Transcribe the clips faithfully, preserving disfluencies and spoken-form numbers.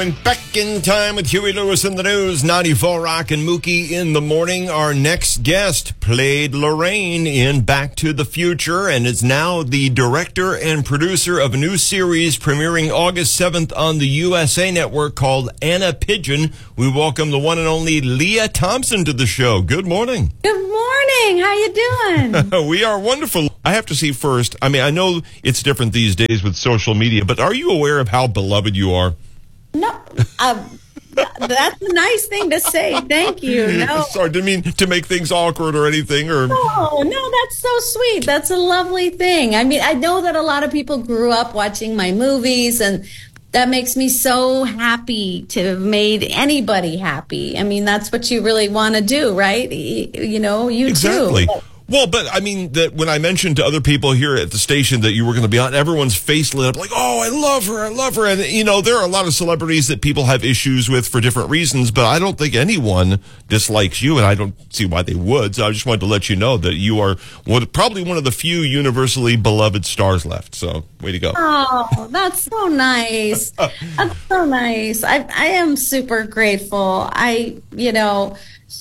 Back in time with Huey Lewis in the news, ninety-four Rock and Mookie in the morning. Our next guest played Lorraine in Back to the Future and is now the director and producer of a new series premiering August seventh on the U S A Network called Anna Pigeon. We welcome the one and only Leah Thompson to the show. Good morning. Good morning. How you doing? We are wonderful. I have to see first, I mean, I know it's different these days with social media, but are you aware of how beloved you are? No, um, that's a nice thing to say. Thank you. No, sorry, didn't mean to make things awkward or anything. Or no, no, that's so sweet. That's a lovely thing. I mean, I know that a lot of people grew up watching my movies, and that makes me so happy to have made anybody happy. I mean, that's what you really want to do, right? You know, you exactly. too. Well, but I mean that when I mentioned to other people here at the station that you were going to be on, everyone's face lit up like, oh, I love her, I love her. And, you know, there are a lot of celebrities that people have issues with for different reasons, but I don't think anyone dislikes you, and I don't see why they would. So I just wanted to let you know that you are one, probably one of the few universally beloved stars left. So way to go. Oh, that's so nice. That's so nice. I, I am super grateful. I, you know...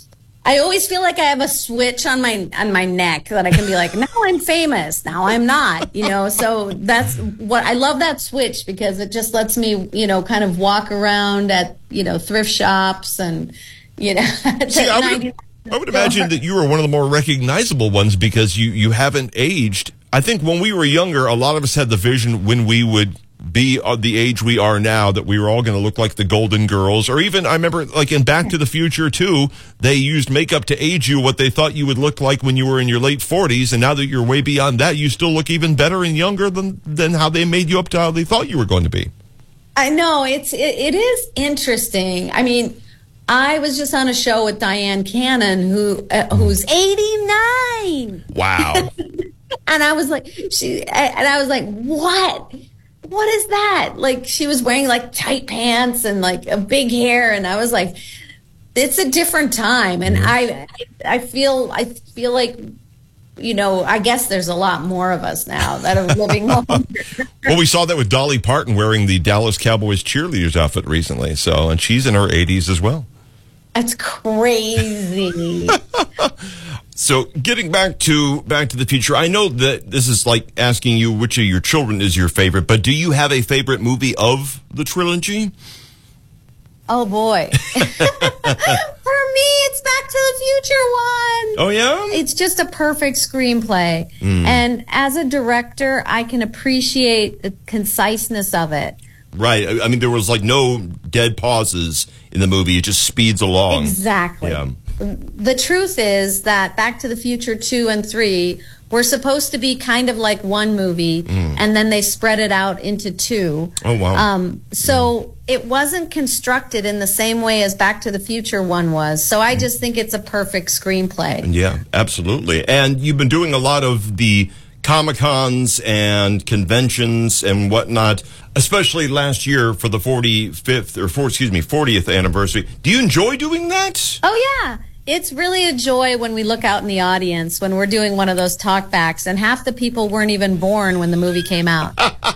I always feel like I have a switch on my on my neck that I can be like, now I'm famous, now I'm not, you know. So that's what I love, that switch, because it just lets me, you know, kind of walk around at, you know, thrift shops and, you know. See, I would, I would imagine that you are one of the more recognizable ones because you you haven't aged. I think when we were younger, a lot of us had the vision when we would be the age we are now that we were all going to look like the Golden Girls, or even I remember like in Back to the Future too, they used makeup to age you what they thought you would look like when you were in your late forties, and now that you're way beyond that, you still look even better and younger than than how they made you up to how they thought you were going to be. I know it's it, it is interesting. I mean, I was just on a show with Diane Cannon, who uh, who's eighty-nine. Wow. And I was like, she and I was like, what? What is that? Like, she was wearing like tight pants and like a big hair, and I was like, it's a different time. And I, I feel, I feel like, you know, I guess there's a lot more of us now that are living longer. Well, we saw that with Dolly Parton wearing the Dallas Cowboys cheerleaders outfit recently. So, and she's in her eighties as well. That's crazy. So getting back to Back to the Future, I know that this is like asking you which of your children is your favorite, but do you have a favorite movie of the trilogy? Oh, boy. For me, it's Back to the Future one. Oh, yeah? It's just a perfect screenplay. Mm. And as a director, I can appreciate the conciseness of it. Right. I mean, there was like no dead pauses in the movie. It just speeds along. Exactly. Yeah. The truth is that Back to the Future two and three were supposed to be kind of like one movie, mm. and then they spread it out into two. Oh, wow. Um, so mm. it wasn't constructed in the same way as Back to the Future one was. So I just think it's a perfect screenplay. Yeah, absolutely. And you've been doing a lot of the Comic-Cons and conventions and whatnot, especially last year for the forty-fifth or for, excuse me, fortieth anniversary. Do you enjoy doing that? Oh, yeah. It's really a joy when we look out in the audience when we're doing one of those talkbacks, and half the people weren't even born when the movie came out.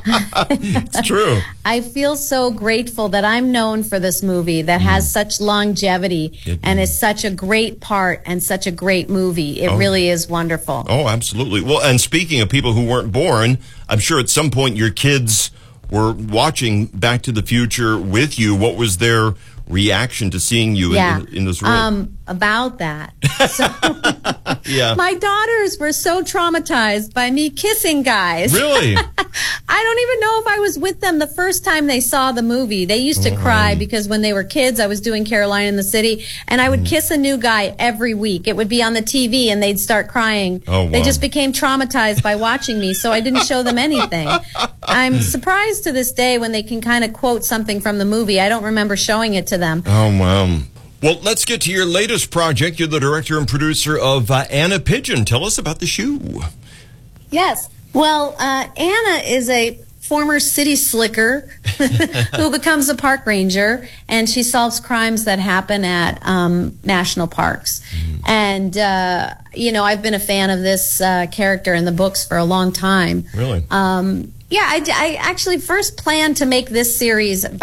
It's true. I feel so grateful that I'm known for this movie that mm. has such longevity it, and is such a great part and such a great movie. It oh. really is wonderful. Oh, absolutely. Well, and speaking of people who weren't born, I'm sure at some point your kids were watching Back to the Future with you. What was their reaction to seeing you yeah. in, in this role? Um, about that. So, yeah. My daughters were so traumatized by me kissing guys. Really? I don't even know if I was with them the first time they saw the movie. They used to oh. cry because when they were kids, I was doing Caroline in the City, and I would mm. kiss a new guy every week. It would be on the T V, and they'd start crying. Oh, wow. They just became traumatized by watching me, so I didn't show them anything. I'm surprised to this day when they can kind of quote something from the movie. I don't remember showing it to them. Oh, wow. Well, let's get to your latest project. You're the director and producer of uh, Anna Pigeon. Tell us about the shoe. Yes. Well, uh, Anna is a former city slicker who becomes a park ranger, and she solves crimes that happen at um, national parks. Mm. And, uh, you know, I've been a fan of this uh, character in the books for a long time. Really? Um, yeah, I, I actually first planned to make this series about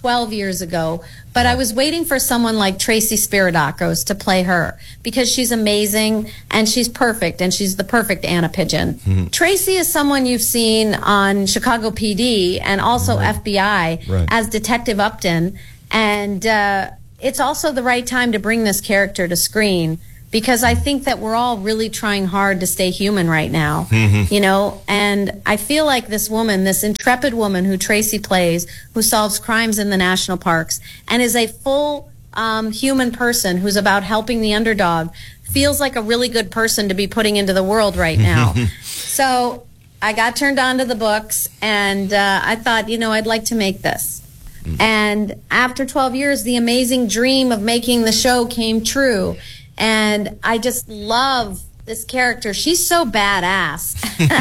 twelve years ago, but I was waiting for someone like Tracy Spiridakos to play her because she's amazing and she's perfect and she's the perfect Anna Pigeon. Mm-hmm. Tracy is someone you've seen on Chicago P D and also right. F B I right. as Detective Upton, and uh, it's also the right time to bring this character to screen, because I think that we're all really trying hard to stay human right now, mm-hmm. you know, and I feel like this woman, this intrepid woman who Tracy plays, who solves crimes in the national parks and is a full um, human person who's about helping the underdog, feels like a really good person to be putting into the world right now. So I got turned on to the books, and uh, I thought, you know, I'd like to make this. Mm-hmm. And after twelve years, the amazing dream of making the show came true. And I just love this character. She's so badass.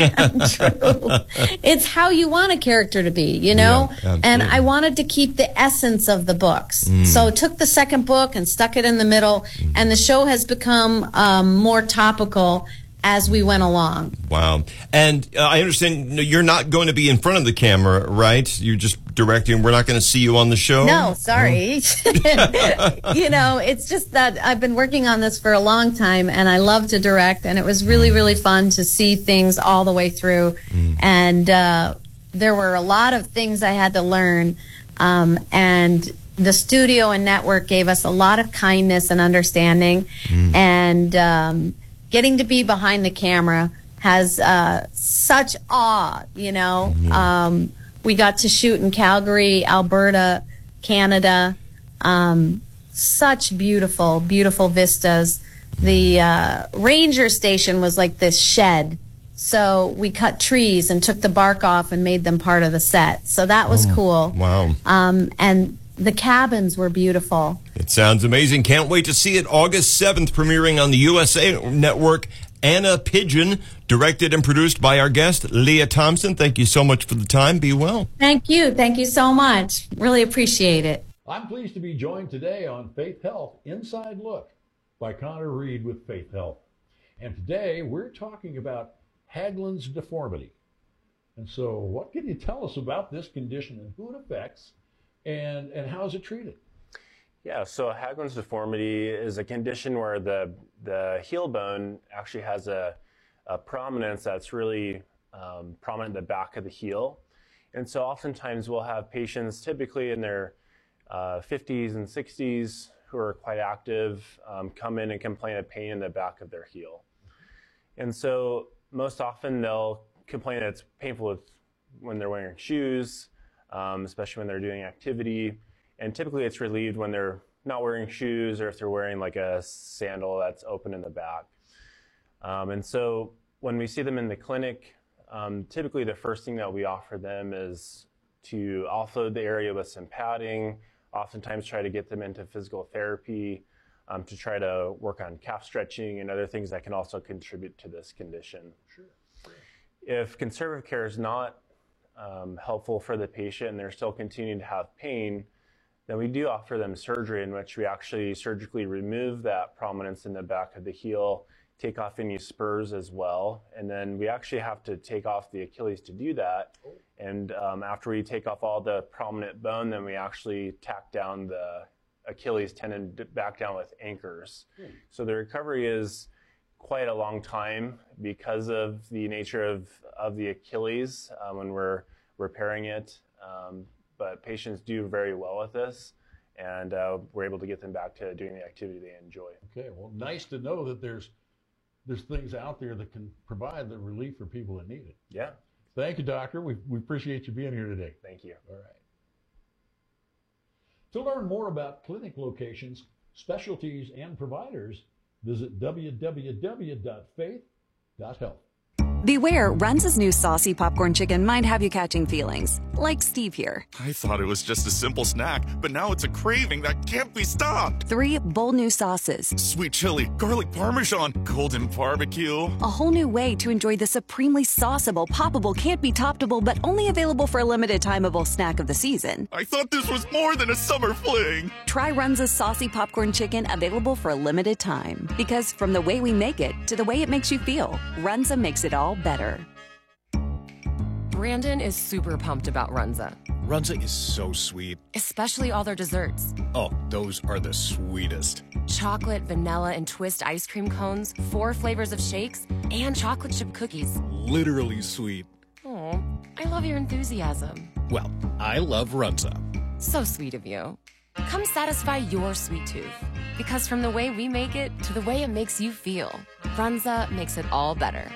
True. It's how you want a character to be, you know? Yeah, and I wanted to keep the essence of the books. Mm. So took the second book and stuck it in the middle, mm. and the show has become um, more topical as we went along. Wow. And uh, I understand you're not going to be in front of the camera, right? You're just directing. We're not going to see you on the show? No, sorry. Oh. You know, it's just that I've been working on this for a long time, and I love to direct, and it was really, really fun to see things all the way through. Mm. And uh, there were a lot of things I had to learn, um, and the studio and network gave us a lot of kindness and understanding, mm. and um, getting to be behind the camera has uh, such awe, you know. Mm-hmm. Um, we got to shoot in Calgary, Alberta, Canada. Um, such beautiful, beautiful vistas. The uh, ranger station was like this shed. So we cut trees and took the bark off and made them part of the set. So that was oh, cool. Wow. Um, and the cabins were beautiful. It sounds amazing. Can't wait to see it. August seventh, premiering on the U S A Network. Anna Pigeon, directed and produced by our guest, Lea Thompson. Thank you so much for the time. Be well. Thank you. Thank you so much. Really appreciate it. I'm pleased to be joined today on Faith Health Inside Look by Connor Reed with Faith Health. And today we're talking about Haglund's deformity. And so what can you tell us about this condition and who it affects, and, and how is it treated? Yeah, so Haglund's deformity is a condition where the, the heel bone actually has a, a prominence that's really um, prominent in the back of the heel. And so oftentimes we'll have patients typically in their uh, fifties and sixties who are quite active um, come in and complain of pain in the back of their heel. And so most often they'll complain that it's painful with, when they're wearing shoes, um, especially when they're doing activity. And typically it's relieved when they're not wearing shoes or if they're wearing like a sandal that's open in the back. Um, and so when we see them in the clinic, um, typically the first thing that we offer them is to offload the area with some padding, oftentimes try to get them into physical therapy, um, to try to work on calf stretching and other things that can also contribute to this condition. Sure. Sure. If conservative care is not um, helpful for the patient and they're still continuing to have pain, then we do offer them surgery in which we actually surgically remove that prominence in the back of the heel, take off any spurs as well, and then we actually have to take off the Achilles to do that. Oh. And um, after we take off all the prominent bone, then we actually tack down the Achilles tendon back down with anchors. Hmm. So the recovery is quite a long time because of the nature of, of the Achilles uh, when we're repairing it. Um, But patients do very well with this, and uh, we're able to get them back to doing the activity they enjoy. Okay, well, nice to know that there's there's things out there that can provide the relief for people that need it. Yeah. Thank you, doctor. We, we appreciate you being here today. Thank you. All right. To learn more about clinic locations, specialties, and providers, visit w w w dot faith dot health. Beware, Runza's new saucy popcorn chicken might have you catching feelings, like Steve here. I thought it was just a simple snack, but now it's a craving that can't be stopped. Three bold new sauces. Sweet chili, garlic parmesan, golden barbecue. A whole new way to enjoy the supremely sauceable, poppable, can't be toppable, but only available for a limited timeable snack of the season. I thought this was more than a summer fling. Try Runza's saucy popcorn chicken, available for a limited time. Because from the way we make it to the way it makes you feel, Runza makes it all better. Brandon is super pumped about Runza, Runza is so sweet. especially all their desserts. Oh, those are the sweetest. Chocolate, vanilla, and twist ice cream cones, four flavors of shakes, and chocolate chip cookies. Literally sweet. Oh, I love your enthusiasm. Well, I love Runza. So sweet of you. Come satisfy your sweet tooth. Because from the way we make it to the way it makes you feel, Runza makes it all better.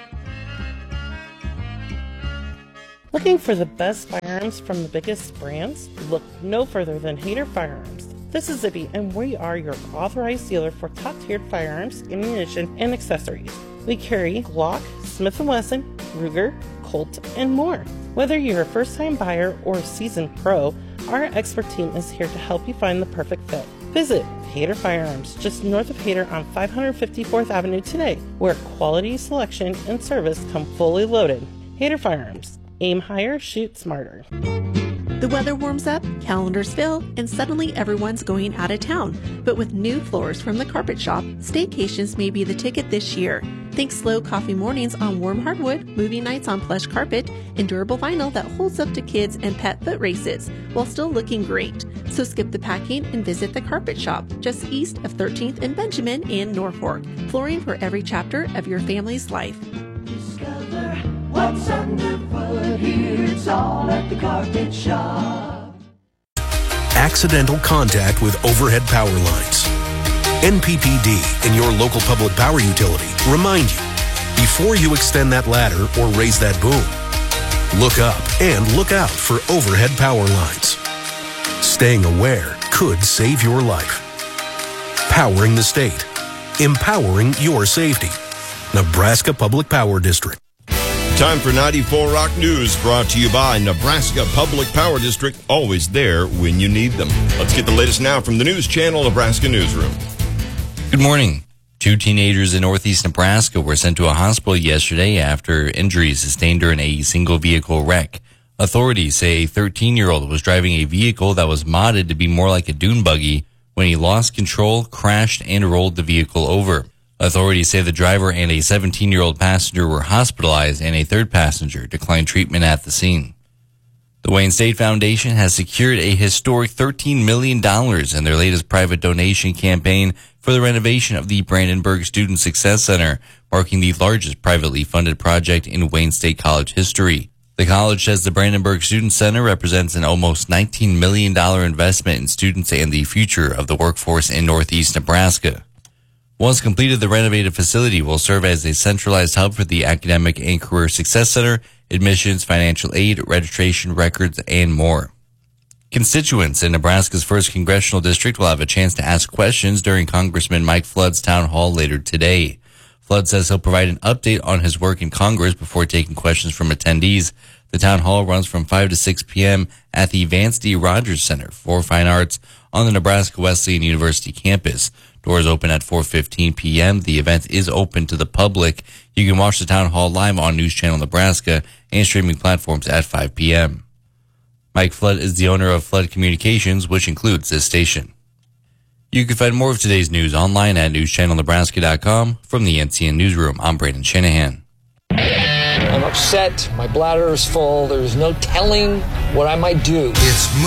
Looking for the best firearms from the biggest brands? Look no further than Hayter Firearms. This is Zibby, and we are your authorized dealer for top-tiered firearms, ammunition, and accessories. We carry Glock, Smith and Wesson, Ruger, Colt, and more. Whether you're a first-time buyer or a seasoned pro, our expert team is here to help you find the perfect fit. Visit Hayter Firearms, just north of Hayter on five fifty-fourth Avenue today, where quality, selection, and service come fully loaded. Hayter Firearms. Aim higher, shoot smarter. The weather warms up, calendars fill, and suddenly everyone's going out of town. But with new floors from the Carpet Shop, staycations may be the ticket this year. Think slow coffee mornings on warm hardwood, movie nights on plush carpet, and durable vinyl that holds up to kids and pet foot races, while still looking great. So skip the packing and visit the Carpet Shop, just east of thirteenth and Benjamin in Norfolk. Flooring for every chapter of your family's life. Discover what's underfoot here. It's all at the Carpet Shop. Accidental contact with overhead power lines. N P P D and your local public power utility remind you, before you extend that ladder or raise that boom, look up and look out for overhead power lines. Staying aware could save your life. Powering the state. Empowering your safety. Nebraska Public Power District. Time for ninety-four Rock News, brought to you by Nebraska Public Power District, always there when you need them. Let's get the latest now from the News Channel Nebraska Newsroom. Good morning. Two teenagers in northeast Nebraska were sent to a hospital yesterday after injuries sustained during a single vehicle wreck. Authorities say a thirteen-year-old was driving a vehicle that was modded to be more like a dune buggy when he lost control, crashed, and rolled the vehicle over. Authorities say the driver and a seventeen-year-old passenger were hospitalized, and a third passenger declined treatment at the scene. The Wayne State Foundation has secured a historic thirteen million dollars in their latest private donation campaign for the renovation of the Brandenburg Student Success Center, marking the largest privately funded project in Wayne State College history. The college says the Brandenburg Student Center represents an almost nineteen million dollars investment in students and the future of the workforce in northeast Nebraska. Once completed, the renovated facility will serve as a centralized hub for the Academic and Career Success Center, admissions, financial aid, registration records, and more. Constituents in Nebraska's first congressional district will have a chance to ask questions during Congressman Mike Flood's town hall later today. Flood says he'll provide an update on his work in Congress before taking questions from attendees. The town hall runs from five to six p.m. at the Vance D. Rogers Center for Fine Arts on the Nebraska Wesleyan University campus. Doors open at four fifteen p.m. The event is open to the public. You can watch the town hall live on News Channel Nebraska and streaming platforms at five p.m. Mike Flood is the owner of Flood Communications, which includes this station. You can find more of today's news online at news channel nebraska dot com. From the N C N Newsroom, I'm Brandon Shanahan. I'm upset. My bladder is full. There's no telling what I might do. It's